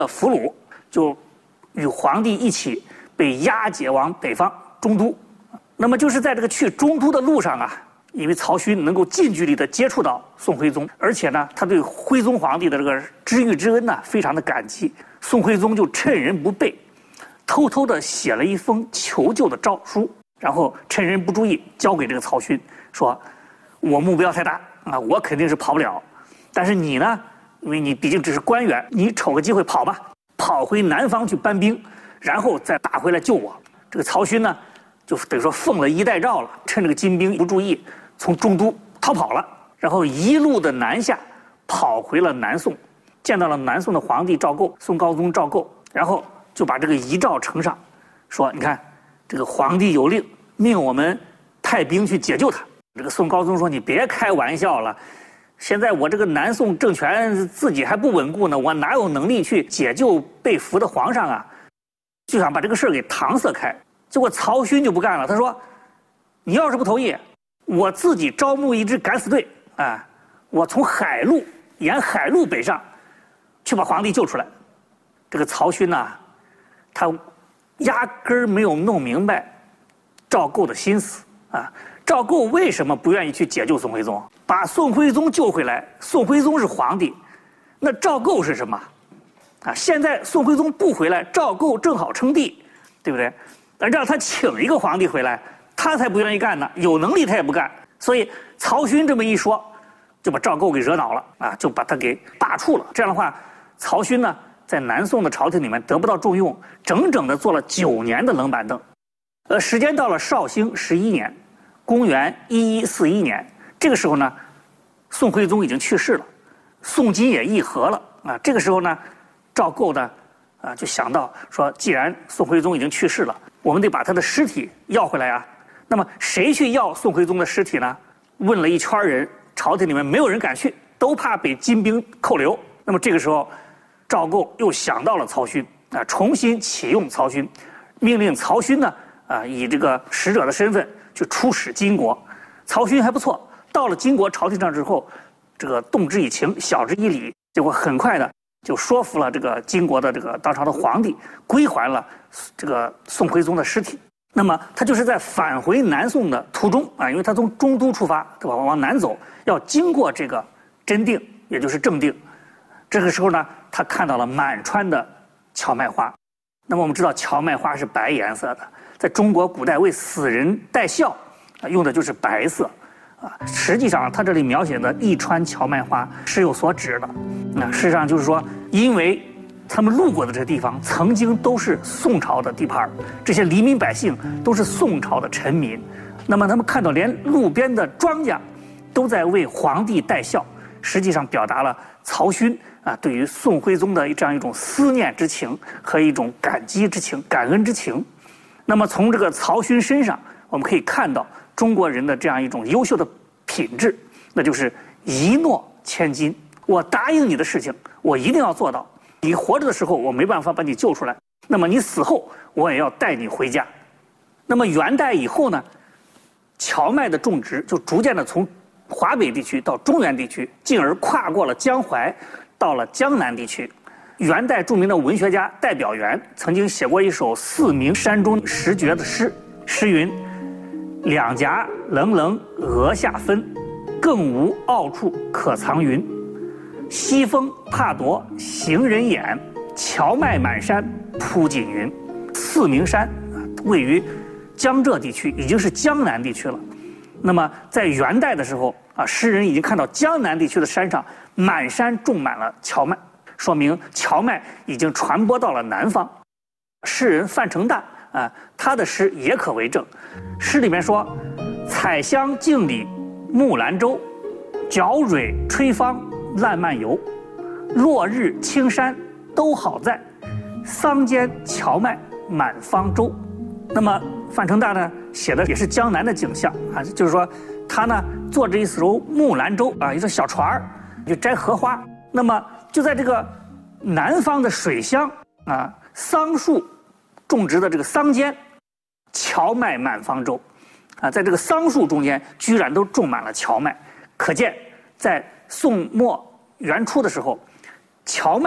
俘虏，就与皇帝一起被押解往北方中都。那么就是在这个去中都的路上啊，因为曹勋能够近距离的接触到宋徽宗，而且呢，他对徽宗皇帝的这个知遇之恩呢，非常的感激。宋徽宗就趁人不备，偷偷的写了一封求救的诏书，然后趁人不注意交给这个曹勋，说：“我目标太大啊，我肯定是跑不了，但是你呢，因为你毕竟只是官员，你瞅个机会跑吧，跑回南方去搬兵，然后再打回来救我。”这个曹勋呢，就等于说奉了衣带诏了，趁这个金兵不注意，从中都逃跑了，然后一路的南下，跑回了南宋，见到了南宋的皇帝赵构，宋高宗赵构，然后就把这个遗诏呈上，说：“你看，这个皇帝有令，命我们派兵去解救他。”这个宋高宗说：“你别开玩笑了，现在我这个南宋政权自己还不稳固呢，我哪有能力去解救被俘的皇上啊？”就想把这个事儿给搪塞开。结果曹勋就不干了，他说：“你要是不同意，我自己招募一支敢死队，啊，我从海路沿海路北上，去把皇帝救出来。”这个曹勋呐，他压根儿没有弄明白赵构的心思啊。赵构为什么不愿意去解救宋徽宗？把宋徽宗救回来，宋徽宗是皇帝，那赵构是什么？啊，现在宋徽宗不回来，赵构正好称帝，对不对？让他请一个皇帝回来，他才不愿意干呢。有能力他也不干。所以曹勋这么一说，就把赵构给惹恼了啊，就把他给罢黜了。这样的话，曹勋呢，在南宋的朝廷里面得不到重用，整整的坐了9年的冷板凳。时间到了绍兴11年，公元1141年，这个时候呢，宋徽宗已经去世了，宋金也议和了啊。这个时候呢，赵构呢，就想到说，既然宋徽宗已经去世了，我们得把他的尸体要回来啊。那么谁去要宋徽宗的尸体呢？问了一圈人，朝廷里面没有人敢去，都怕被金兵扣留。那么这个时候，赵构又想到了曹勋啊，重新启用曹勋，命令曹勋呢以这个使者的身份去出使金国。曹勋还不错，到了金国朝廷上之后，这个动之以情，晓之以理，结果很快的就说服了这个金国的这个当朝的皇帝，归还了这个宋徽宗的尸体。那么他就是在返回南宋的途中啊，因为他从中都出发，对吧？往南走，要经过这个真定，也就是正定。这个时候呢，他看到了满川的荞麦花。那么我们知道，荞麦花是白颜色的，在中国古代为死人戴孝用的就是白色啊。实际上，他这里描写的一川荞麦花是有所指的。那事实上就是说，因为他们路过的这个地方曾经都是宋朝的地盘，这些黎民百姓都是宋朝的臣民。那么他们看到连路边的庄稼都在为皇帝戴孝，实际上表达了曹勋对于宋徽宗的这样一种思念之情和一种感激之情、感恩之情。那么从这个曹勋身上，我们可以看到中国人的这样一种优秀的品质，那就是一诺千金。我答应你的事情，我一定要做到。你活着的时候，我没办法把你救出来，那么你死后，我也要带你回家。那么元代以后呢，荞麦的种植就逐渐的从华北地区到中原地区，进而跨过了江淮，到了江南地区。元代著名的文学家戴表元曾经写过一首四明山中十绝的诗，诗云：“两颊冷冷额下分，更无傲处可藏云。西风怕夺行人眼，荞麦满山铺锦云。”四明山位于江浙地区，已经是江南地区了。那么在元代的时候诗人已经看到江南地区的山上满山种满了荞麦，说明荞麦已经传播到了南方。诗人范成大他的诗也可为证。诗里面说：“采香径里木兰舟，嚼蕊吹芳烂漫游。落日青山都好在，桑间荞麦满方舟。”那么范成大呢写的也是江南的景象就是说他呢坐着一艘木兰舟一艘小船儿就摘荷花。那么就在这个南方的水乡桑树种植的这个桑间，荞麦满方舟在这个桑树中间居然都种满了荞麦。可见在宋末元初的时候，荞麦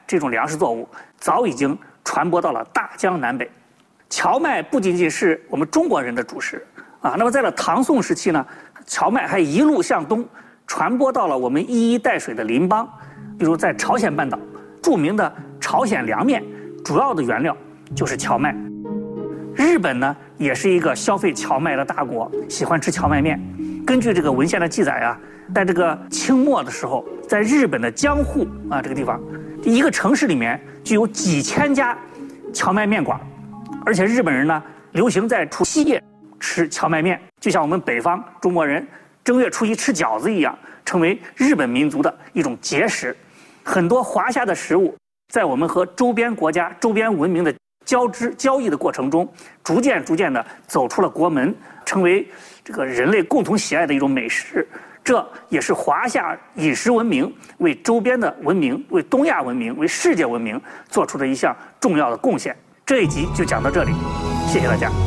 这种粮食作物早已经传播到了大江南北。荞麦不仅仅是我们中国人的主食啊，那么在了唐宋时期呢，荞麦还一路向东传播到了我们一衣带水的邻邦，比如在朝鲜半岛，著名的朝鲜凉面主要的原料就是荞麦。日本呢也是一个消费荞麦的大国，喜欢吃荞麦面。根据这个文献的记载啊，在这个清末的时候，在日本的江户啊这个地方，一个城市里面就有几千家荞麦面馆，而且日本人呢流行在除夕夜吃荞麦面，就像我们北方中国人正月初一吃饺子一样，成为日本民族的一种节食。很多华夏的食物在我们和周边国家、周边文明的交易的过程中，逐渐的走出了国门，成为这个人类共同喜爱的一种美食。这也是华夏饮食文明为周边的文明、为东亚文明、为世界文明做出的一项重要的贡献。这一集就讲到这里，谢谢大家。